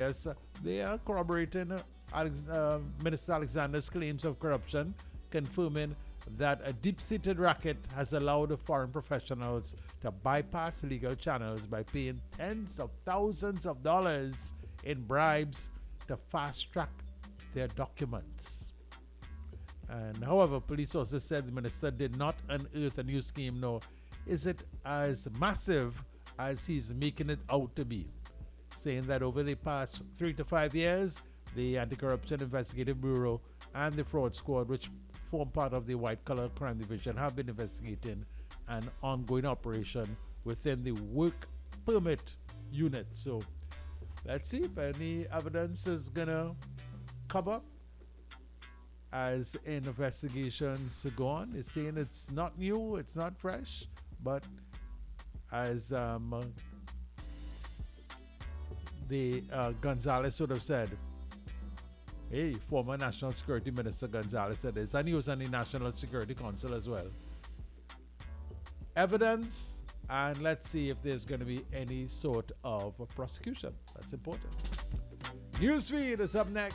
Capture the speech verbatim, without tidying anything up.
yes, they are corroborating uh, Alex, uh, Minister Alexander's claims of corruption, confirming that a deep-seated racket has allowed foreign professionals to bypass legal channels by paying tens of thousands of dollars in bribes to fast-track their documents. And however, police sources said the minister did not unearth a new scheme, nor is it as massive as he's making it out to be, saying that over the past three to five years, the Anti-Corruption Investigative Bureau and the Fraud Squad, which form part of the White Collar Crime Division, have been investigating an ongoing operation within the work permit unit. So let's see if any evidence is gonna come up as investigations go on. It's saying it's not new, it's not fresh, but as um, the uh, Gonzalez would have said, hey, former National Security Minister Gonzalez said this, and he was on the National Security Council as well. Evidence, and let's see if there's going to be any sort of prosecution. That's important. Newsfeed is up next.